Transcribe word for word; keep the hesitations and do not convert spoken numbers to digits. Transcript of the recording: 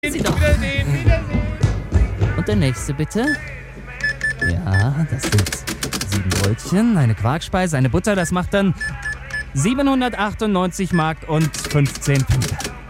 Sie doch. Wiedersehen, Wiedersehen. Und der nächste bitte. Ja, das sind sieben Brötchen, eine Quarkspeise, eine Butter. Das macht dann siebenhundertachtundneunzig Mark und fünfzehn Pfennig.